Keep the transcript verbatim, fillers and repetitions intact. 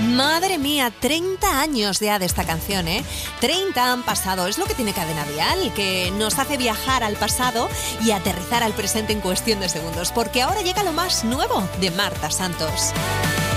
Madre mía, treinta años ya de esta canción, ¿eh? treinta han pasado, es lo que tiene Cadena Dial, que nos hace viajar al pasado y aterrizar al presente en cuestión de segundos, porque ahora llega lo más nuevo de Marta Santos.